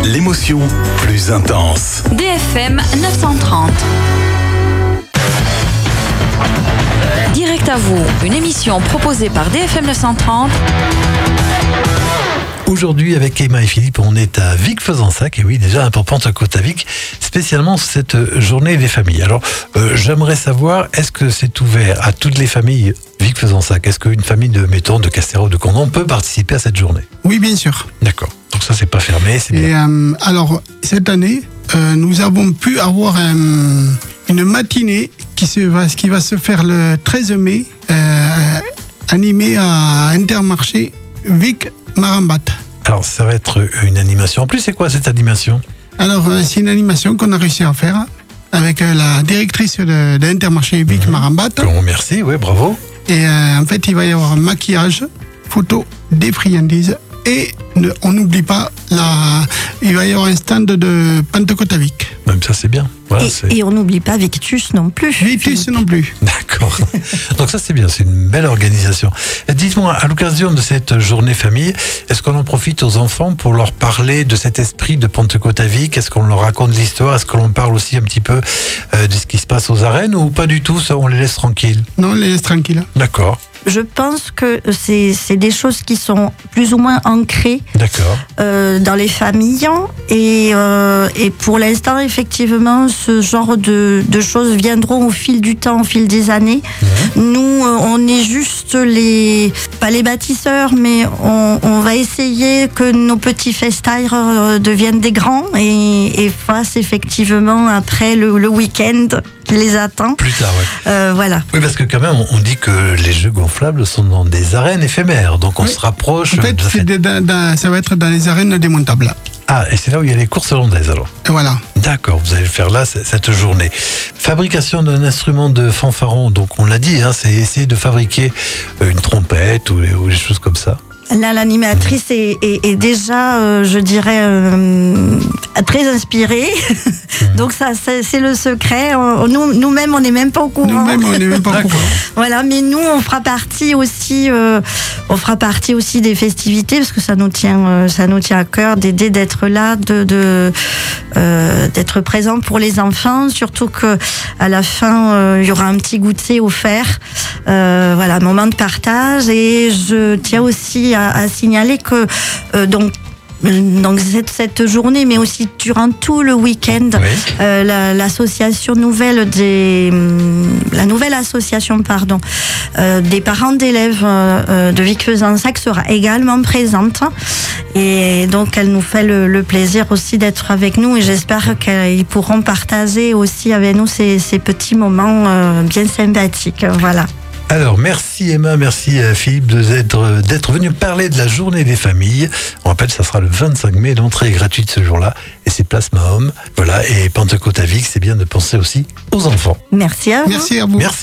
l'émotion plus intense. DFM 930. Direct à vous, une émission proposée par DFM 930. Aujourd'hui, avec Emma et Philippe, on est à Vic-Fezensac, et oui, déjà pour Pentecôte-à-Vic, spécialement cette journée des familles. Alors, j'aimerais savoir, est-ce que c'est ouvert à toutes les familles Vic-Fezensac? Est-ce qu'une famille de, mettons, de Castéra, de Condom peut participer à cette journée? Oui, bien sûr. D'accord. Donc ça, c'est pas fermé, c'est Et bien. alors, cette année, nous avons pu avoir une matinée qui va se faire le 13 mai, animée à Intermarché Vic-Marambat. Alors, ça va être une animation. En plus, c'est quoi cette animation? Alors, c'est une animation qu'on a réussi à faire avec la directrice d'Intermarché Vic-Marambat. Bon, merci, oui, bravo. Et en fait, il va y avoir un maquillage, photo, des friandises. Et on n'oublie pas, il va y avoir un stand de Pentecôte-à-Vic. Même ça, c'est bien. Voilà, et on n'oublie pas Victus non plus. Vitus non plus. D'accord. Donc ça, c'est bien, c'est une belle organisation. Dites-moi, à l'occasion de cette journée famille, est-ce qu'on en profite aux enfants pour leur parler de cet esprit de Pentecôte-à-Vic? Est-ce qu'on leur raconte l'histoire? Est-ce que l'on parle aussi un petit peu de ce qui se passe aux arènes, ou pas du tout? Ça, on les laisse tranquilles? Non, on les laisse tranquilles. D'accord. Je pense que c'est des choses qui sont plus ou moins ancrées dans les familles. Et pour l'instant, effectivement, ce genre de choses viendront au fil du temps, au fil des années. Mmh. Nous, on est juste pas les bâtisseurs, mais on va essayer que nos petits festaires deviennent des grands et fassent effectivement après le week-end qui les attend. Plus tard, ouais. Voilà. Oui, parce que quand même, on dit que les jeux gonflables sont dans des arènes éphémères, donc on se rapproche. En fait, ça va être dans les arènes démontables. Ah, et c'est là où il y a les courses hollandaises alors. Et voilà. D'accord, vous allez faire là cette journée. Fabrication d'un instrument de fanfaron, donc on l'a dit, hein, c'est essayer de fabriquer une trompette ou des choses comme ça. Là, l'animatrice est déjà, je dirais, très inspirée. Donc ça, c'est le secret. Nous-mêmes, on n'est même pas au courant. Nous-mêmes, on n'est même pas au courant. Voilà, mais nous, on fera partie aussi des festivités, parce que ça nous tient à cœur d'aider, d'être là, d'être présent pour les enfants. Surtout que à la fin, il y aura un petit goûter offert. Voilà, moment de partage. Et je tiens aussi à signaler que donc cette journée, mais aussi durant tout le week-end, oui. L'association nouvelle la nouvelle association des parents d'élèves de Vic-Fezensac sera également présente, et donc elle nous fait le plaisir aussi d'être avec nous, et j'espère qu'ils pourront partager aussi avec nous ces petits moments bien sympathiques. Voilà. Alors, merci Emma, merci Philippe d'être venu parler de la journée des familles. On rappelle, ça sera le 25 mai, l'entrée est gratuite ce jour-là, et c'est place Mahom. Voilà, et Pentecôte-à-Vic, c'est bien de penser aussi aux enfants. Merci à vous. Merci à vous. Merci.